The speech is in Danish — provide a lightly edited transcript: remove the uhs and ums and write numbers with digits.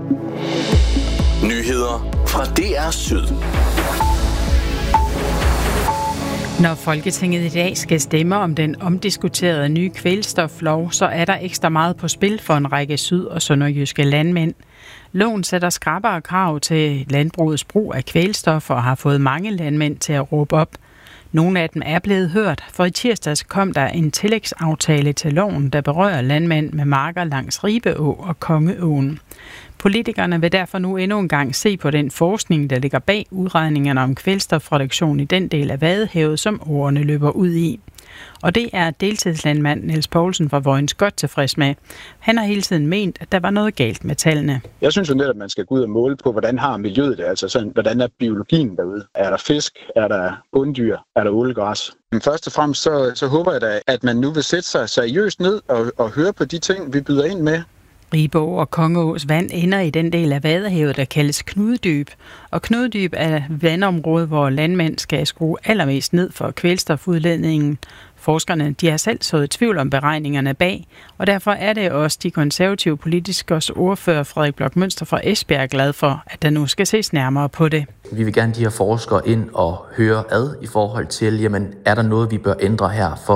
Nyheder fra DR Syd. Når Folketinget i dag skal stemme om den omdiskuterede nye kvælstoflov, så er der ekstra meget på spil for en række syd- og sønderjyske landmænd. Loven sætter skrappere krav til landbrugets brug af kvælstof og har fået mange landmænd til at råbe op. Nogle af dem er blevet hørt, for i tirsdags kom der en tillægsaftale til loven, der berører landmænd med marker langs Ribeå og Kongeåen. Politikerne vil derfor nu endnu en gang se på den forskning, der ligger bag udregningerne om kvælstofreduktion i den del af Vadehavet, som åerne løber ud i. Og det er deltidslandmand Niels Poulsen fra Vojens godt tilfreds med. Han har hele tiden ment, at der var noget galt med tallene. Jeg synes jo netop, at man skal gå ud og måle på, hvordan har miljøet det, altså sådan, hvordan er biologien derude. Er der fisk? Er der bunddyr? Er der ålegræs? Men først og fremmest så håber jeg da, at man nu vil sætte sig seriøst ned og høre på de ting, vi byder ind med. Ribeå og Kongeås vand ender i den del af Vadehavet, der kaldes Knudedyb. Og Knudedyb er vandområdet, hvor landmænd skal skrue allermest ned for kvælstofudledningen. Forskerne de har selv sået tvivl om beregningerne bag, og derfor er det også de konservative politikers ordfører Frederik Bloch Münster fra Esbjerg glad for, at der nu skal ses nærmere på det. Vi vil gerne de her forskere ind og høre ad i forhold til, jamen, er der noget, vi bør ændre her for